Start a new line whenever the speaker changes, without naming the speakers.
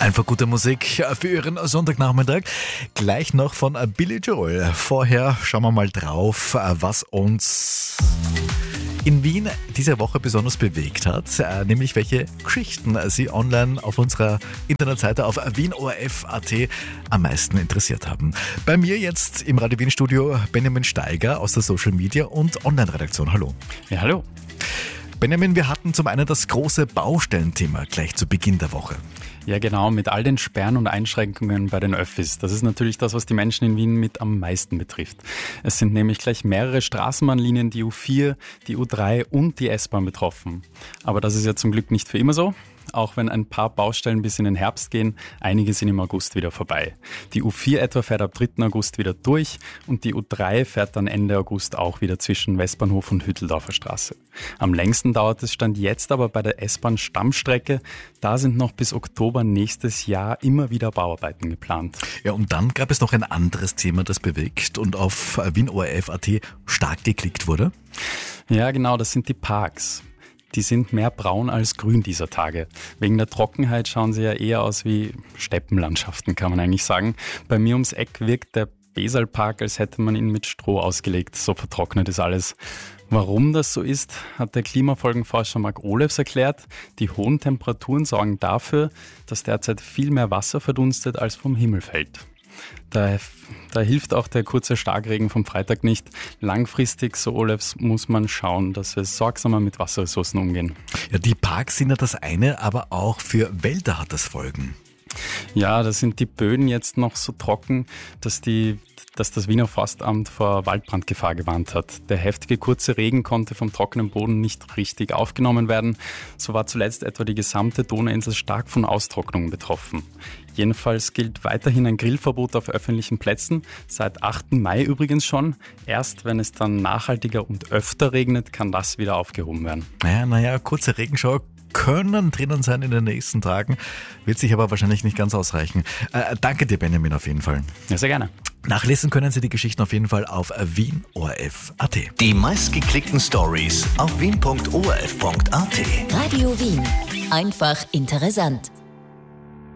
Einfach gute Musik für Ihren Sonntagnachmittag. Gleich noch von Billy Joel. Vorher schauen wir mal drauf, was uns in Wien diese Woche besonders bewegt hat, nämlich welche Geschichten Sie online auf unserer Internetseite auf wienorf.at am meisten interessiert haben. Bei mir jetzt im Radio Wien Studio Benjamin Steiger aus der Social Media und Online-Redaktion. Hallo.
Ja, hallo.
Benjamin, wir hatten zum einen das große Baustellenthema gleich zu Beginn der Woche.
Ja, genau, mit all den Sperren und Einschränkungen bei den Öffis. Das ist natürlich das, was die Menschen in Wien mit am meisten betrifft. Es sind nämlich gleich mehrere Straßenbahnlinien, die U4, die U3 und die S-Bahn betroffen. Aber das ist ja zum Glück nicht für immer so. Auch wenn ein paar Baustellen bis in den Herbst gehen, einige sind im August wieder vorbei. Die U4 etwa fährt ab 3. August wieder durch und die U3 fährt dann Ende August auch wieder zwischen Westbahnhof und Hütteldorfer Straße. Am längsten dauert es Stand jetzt aber bei der S-Bahn-Stammstrecke. Da sind noch bis Oktober nächstes Jahr immer wieder Bauarbeiten geplant.
Ja, und dann gab es noch ein anderes Thema, das bewegt und auf wienorf.at stark geklickt wurde.
Ja, genau, das sind die Parks. Die sind mehr braun als grün dieser Tage. Wegen der Trockenheit schauen sie ja eher aus wie Steppenlandschaften, kann man eigentlich sagen. Bei mir ums Eck wirkt der Besalpark, als hätte man ihn mit Stroh ausgelegt. So vertrocknet ist alles. Warum das so ist, hat der Klimafolgenforscher Marc Olefs erklärt. Die hohen Temperaturen sorgen dafür, dass derzeit viel mehr Wasser verdunstet, als vom Himmel fällt. Da hilft auch der kurze Starkregen vom Freitag nicht. Langfristig, so Olefs, muss man schauen, dass wir sorgsamer mit Wasserressourcen umgehen.
Ja, die Parks sind ja das eine, aber auch für Wälder hat das Folgen.
Ja, da sind die Böden jetzt noch so trocken, dass das Wiener Forstamt vor Waldbrandgefahr gewarnt hat. Der heftige kurze Regen konnte vom trockenen Boden nicht richtig aufgenommen werden. So war zuletzt etwa die gesamte Donauinsel stark von Austrocknungen betroffen. Jedenfalls gilt weiterhin ein Grillverbot auf öffentlichen Plätzen, seit 8. Mai übrigens schon. Erst wenn es dann nachhaltiger und öfter regnet, kann das wieder aufgehoben werden.
Naja, kurze Regenschauer können drinnen sein in den nächsten Tagen, wird sich aber wahrscheinlich nicht ganz ausreichen. Danke dir, Benjamin, auf jeden Fall.
Ja, sehr gerne.
Nachlesen können Sie die Geschichten auf jeden Fall auf wienorf.at.
Die meistgeklickten Stories auf wien.orf.at.
Radio Wien. Einfach interessant.